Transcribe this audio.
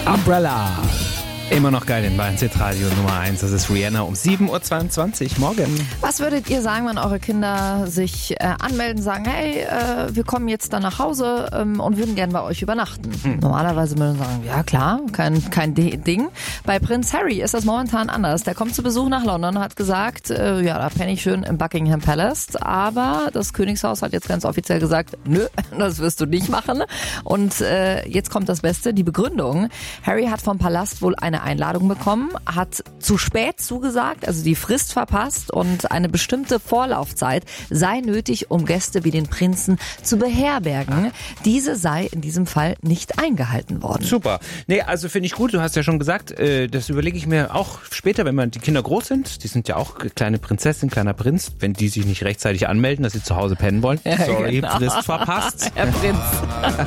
Umbrella. Immer noch geil in Bayern Radio Nummer 1. Das ist Rihanna um 7.22 Uhr morgen. Was würdet ihr sagen, wenn eure Kinder sich anmelden, sagen, hey, wir kommen jetzt dann nach Hause und würden gerne bei euch übernachten? Normalerweise würden wir sagen, ja klar, kein Ding. Bei Prinz Harry ist das momentan anders. Der kommt zu Besuch nach London, hat gesagt, ja, da penne ich schön im Buckingham Palace. Aber das Königshaus hat jetzt ganz offiziell gesagt, nö, das wirst du nicht machen. Und jetzt kommt das Beste, die Begründung. Harry hat vom Palast wohl eine Einladung bekommen, hat zu spät zugesagt, also die Frist verpasst und eine bestimmte Vorlaufzeit sei nötig, um Gäste wie den Prinzen zu beherbergen. Diese sei in diesem Fall nicht eingehalten worden. Super. Nee, also finde ich gut, du hast ja schon gesagt, das überlege ich mir auch später, wenn die Kinder groß sind, die sind ja auch kleine Prinzessin, kleiner Prinz, wenn die sich nicht rechtzeitig anmelden, dass sie zu Hause pennen wollen. Sorry, Genau. Frist verpasst. Herr Prinz.